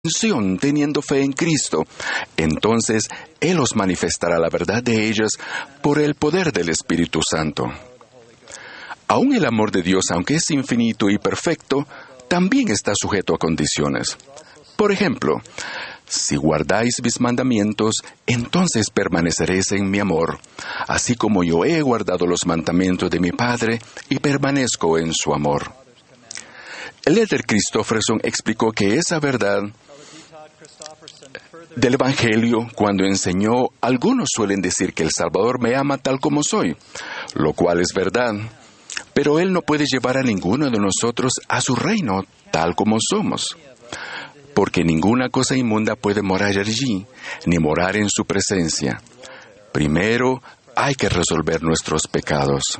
teniendo fe en Cristo, entonces Él os manifestará la verdad de ellas por el poder del Espíritu Santo. Aún el amor de Dios, aunque es infinito y perfecto, también está sujeto a condiciones. Por ejemplo, si guardáis mis mandamientos, entonces permaneceréis en mi amor, así como yo he guardado los mandamientos de mi Padre y permanezco en su amor. El Elder Christofferson explicó que esa verdad del Evangelio, cuando enseñó, algunos suelen decir que el Salvador me ama tal como soy, lo cual es verdad, pero Él no puede llevar a ninguno de nosotros a su reino tal como somos, porque ninguna cosa inmunda puede morar allí, ni morar en su presencia. Primero hay que resolver nuestros pecados.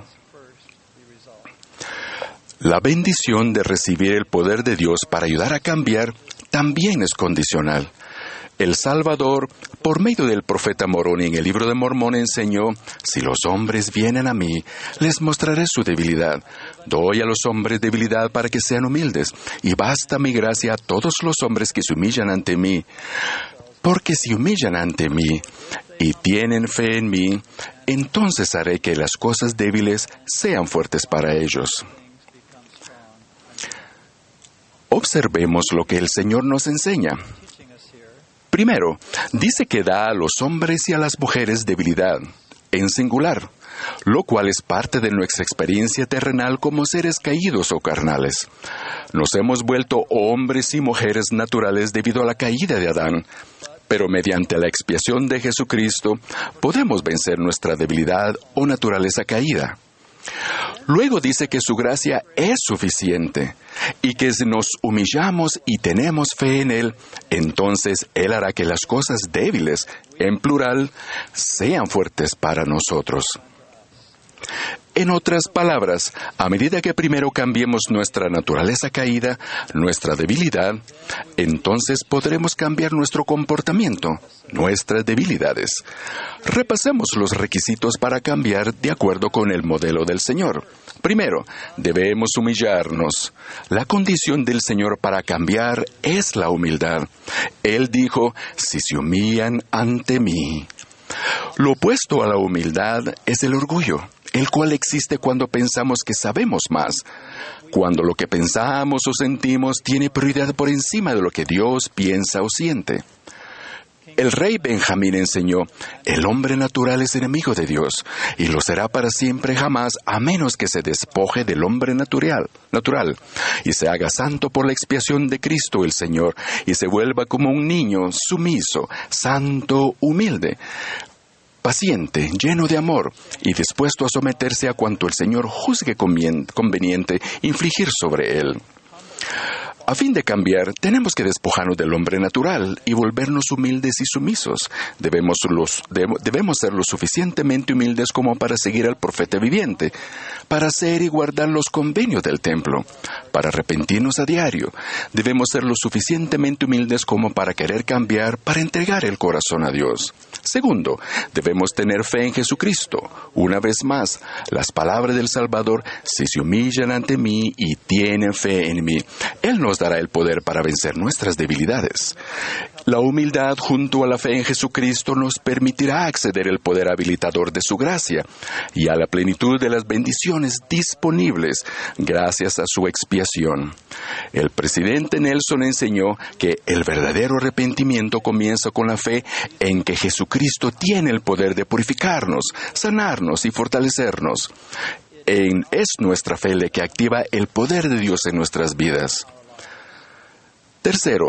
La bendición de recibir el poder de Dios para ayudar a cambiar también es condicional. El Salvador, por medio del profeta Moroni en el libro de Mormón, enseñó: si los hombres vienen a mí, les mostraré su debilidad. Doy a los hombres debilidad para que sean humildes, y basta mi gracia a todos los hombres que se humillan ante mí. Porque si humillan ante mí y tienen fe en mí, entonces haré que las cosas débiles sean fuertes para ellos. Observemos lo que el Señor nos enseña. Primero, dice que da a los hombres y a las mujeres debilidad, en singular, lo cual es parte de nuestra experiencia terrenal como seres caídos o carnales. Nos hemos vuelto hombres y mujeres naturales debido a la caída de Adán, pero mediante la expiación de Jesucristo podemos vencer nuestra debilidad o naturaleza caída. Luego dice que su gracia es suficiente y que si nos humillamos y tenemos fe en Él, entonces Él hará que las cosas débiles, en plural, sean fuertes para nosotros. En otras palabras, a medida que primero cambiemos nuestra naturaleza caída, nuestra debilidad, entonces podremos cambiar nuestro comportamiento, nuestras debilidades. Repasemos los requisitos para cambiar de acuerdo con el modelo del Señor. Primero, debemos humillarnos. La condición del Señor para cambiar es la humildad. Él dijo: si se humillan ante mí. Lo opuesto a la humildad es el orgullo, el cual existe cuando pensamos que sabemos más, cuando lo que pensamos o sentimos tiene prioridad por encima de lo que Dios piensa o siente. El rey Benjamín enseñó: el hombre natural es enemigo de Dios, y lo será para siempre jamás, a menos que se despoje del hombre natural, y se haga santo por la expiación de Cristo el Señor, y se vuelva como un niño sumiso, santo, humilde, paciente, lleno de amor, y dispuesto a someterse a cuanto el Señor juzgue conveniente infligir sobre él. A fin de cambiar, tenemos que despojarnos del hombre natural y volvernos humildes y sumisos. Debemos ser lo suficientemente humildes como para seguir al profeta viviente, para hacer y guardar los convenios del templo, para arrepentirnos a diario. Debemos ser lo suficientemente humildes como para querer cambiar, para entregar el corazón a Dios. Segundo, debemos tener fe en Jesucristo. Una vez más, las palabras del Salvador: si se humillan ante mí y tienen fe en mí, Él nos dará el poder para vencer nuestras debilidades. La humildad junto a la fe en Jesucristo nos permitirá acceder al poder habilitador de su gracia y a la plenitud de las bendiciones disponibles gracias a su expiación. El presidente Nelson enseñó que el verdadero arrepentimiento comienza con la fe en que Jesucristo tiene el poder de purificarnos, sanarnos y fortalecernos. Es nuestra fe la que activa el poder de Dios en nuestras vidas. Tercero,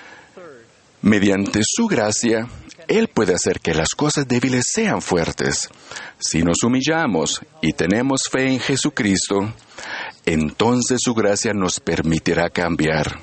mediante su gracia, Él puede hacer que las cosas débiles sean fuertes. Si nos humillamos y tenemos fe en Jesucristo, entonces su gracia nos permitirá cambiar.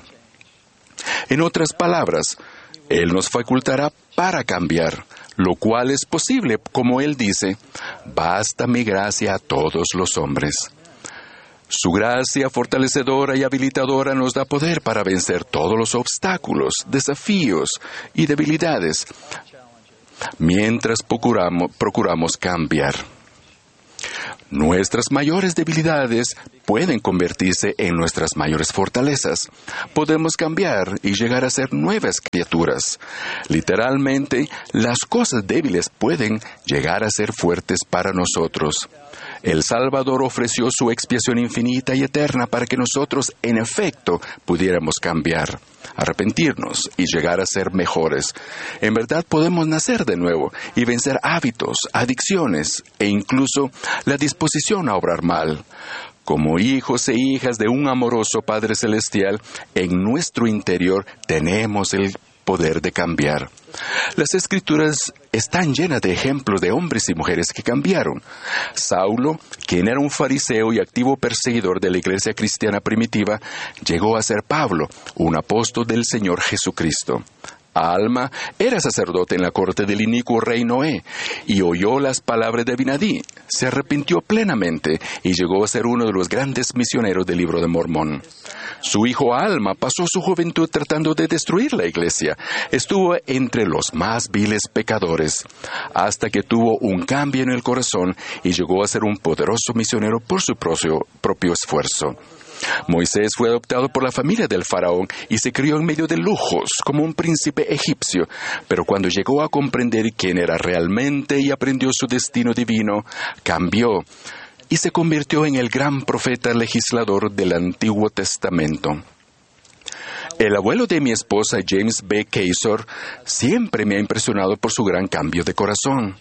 En otras palabras, Él nos facultará para cambiar, lo cual es posible, como Él dice: basta mi gracia a todos los hombres. Su gracia fortalecedora y habilitadora nos da poder para vencer todos los obstáculos, desafíos y debilidades, mientras procuramos cambiar. Nuestras mayores debilidades pueden convertirse en nuestras mayores fortalezas. Podemos cambiar y llegar a ser nuevas criaturas. Literalmente, las cosas débiles pueden llegar a ser fuertes para nosotros. El Salvador ofreció su expiación infinita y eterna para que nosotros, en efecto, pudiéramos cambiar, arrepentirnos y llegar a ser mejores. En verdad podemos nacer de nuevo y vencer hábitos, adicciones e incluso la disposición a obrar mal. Como hijos e hijas de un amoroso Padre Celestial, en nuestro interior tenemos el poder de cambiar. Las Escrituras están llenas de ejemplos de hombres y mujeres que cambiaron. Saulo, quien era un fariseo y activo perseguidor de la iglesia cristiana primitiva, llegó a ser Pablo, un apóstol del Señor Jesucristo. Alma era sacerdote en la corte del inicuo rey Noé y oyó las palabras de Abinadí. Se arrepintió plenamente y llegó a ser uno de los grandes misioneros del Libro de Mormón. Su hijo Alma pasó su juventud tratando de destruir la iglesia. Estuvo entre los más viles pecadores, hasta que tuvo un cambio en el corazón y llegó a ser un poderoso misionero por su propio esfuerzo. Moisés fue adoptado por la familia del faraón y se crió en medio de lujos como un príncipe egipcio, pero cuando llegó a comprender quién era realmente y aprendió su destino divino, cambió y se convirtió en el gran profeta legislador del Antiguo Testamento. El abuelo de mi esposa, James B. Kaiser, siempre me ha impresionado por su gran cambio de corazón.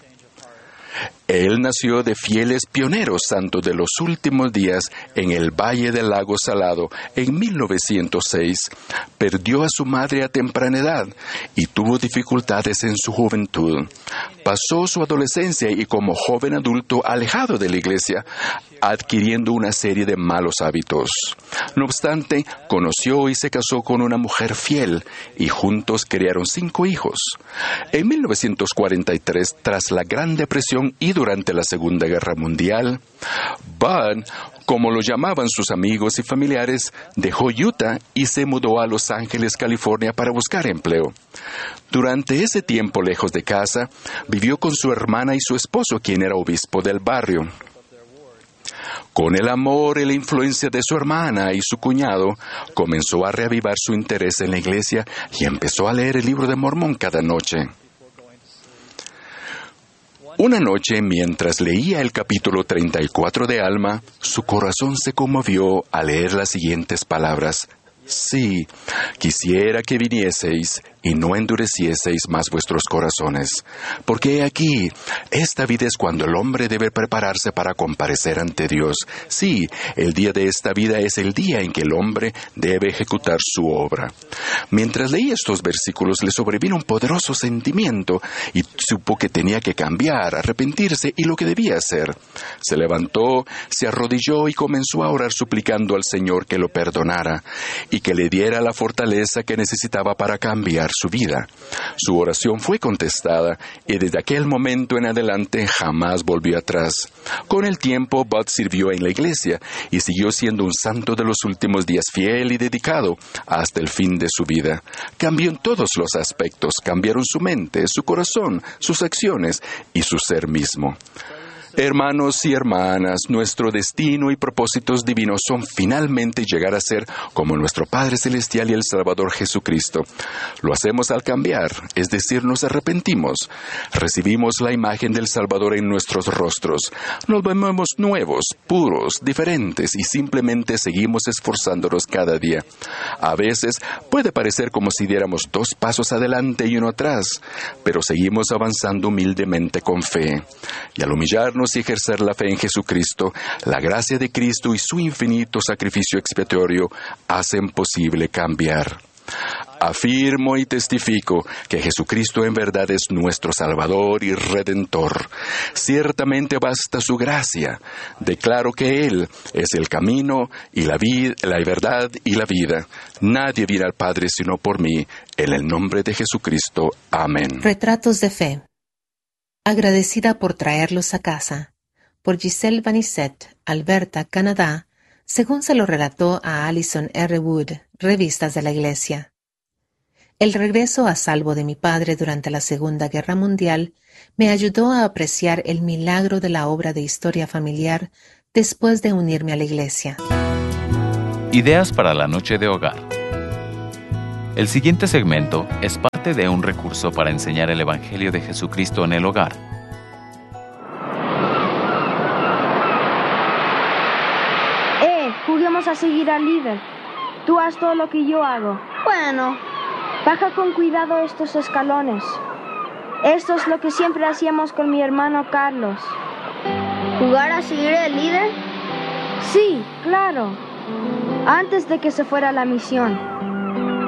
Él nació de fieles pioneros santos de los últimos días en el Valle del Lago Salado en 1906. Perdió a su madre a temprana edad y tuvo dificultades en su juventud. Pasó su adolescencia y como joven adulto alejado de la iglesia, adquiriendo una serie de malos hábitos. No obstante, conoció y se casó con una mujer fiel y juntos criaron 5 hijos. En 1943, tras la Gran Depresión y durante la Segunda Guerra Mundial, Bud, como lo llamaban sus amigos y familiares, dejó Utah y se mudó a Los Ángeles, California, para buscar empleo. Durante ese tiempo lejos de casa, vivió con su hermana y su esposo, quien era obispo del barrio. Con el amor y la influencia de su hermana y su cuñado, comenzó a reavivar su interés en la iglesia y empezó a leer el Libro de Mormón cada noche. Una noche, mientras leía el capítulo 34 de Alma, su corazón se conmovió al leer las siguientes palabras: Sí, quisiera que vinieseis y no endurecieseis más vuestros corazones, porque he aquí, esta vida es cuando el hombre debe prepararse para comparecer ante Dios. Sí, el día de esta vida es el día en que el hombre debe ejecutar su obra. Mientras leía estos versículos, le sobrevino un poderoso sentimiento y supo que tenía que cambiar, arrepentirse y lo que debía hacer. Se levantó, se arrodilló y comenzó a orar suplicando al Señor que lo perdonara y que le diera la fortaleza que necesitaba para cambiar su vida. Su oración fue contestada y desde aquel momento en adelante jamás volvió atrás. Con el tiempo, Bud sirvió en la iglesia y siguió siendo un santo de los últimos días, fiel y dedicado hasta el fin de su vida. Cambió en todos los aspectos, cambiaron su mente, su corazón, sus acciones y su ser mismo. Hermanos y hermanas, nuestro destino y propósitos divinos son finalmente llegar a ser como nuestro Padre Celestial y el Salvador Jesucristo. Lo hacemos al cambiar, es decir, nos arrepentimos. Recibimos la imagen del Salvador en nuestros rostros. Nos vemos nuevos, puros, diferentes y simplemente seguimos esforzándonos cada día. A veces puede parecer como si diéramos 2 pasos adelante y uno atrás, pero seguimos avanzando humildemente con fe. Y al humillarnos y ejercer la fe en Jesucristo, la gracia de Cristo y su infinito sacrificio expiatorio hacen posible cambiar. Afirmo y testifico que Jesucristo en verdad es nuestro Salvador y Redentor. Ciertamente basta su gracia. Declaro que Él es el camino y la verdad y la vida. Nadie viene al Padre sino por mí. En el nombre de Jesucristo. Amén. Retratos de fe. Agradecida por traerlos a casa, por Giselle Vanissette, Alberta, Canadá, según se lo relató a Allison R. Wood, Revistas de la Iglesia. El regreso a salvo de mi padre durante la Segunda Guerra Mundial me ayudó a apreciar el milagro de la obra de historia familiar después de unirme a la iglesia. Ideas para la noche de hogar. El siguiente segmento es parte de un recurso para enseñar el Evangelio de Jesucristo en el hogar. Juguemos a seguir al líder. Tú haz todo lo que yo hago. Bueno. Baja con cuidado estos escalones. Esto es lo que siempre hacíamos con mi hermano Carlos. ¿Jugar a seguir al líder? Sí, claro. Antes de que se fuera a la misión.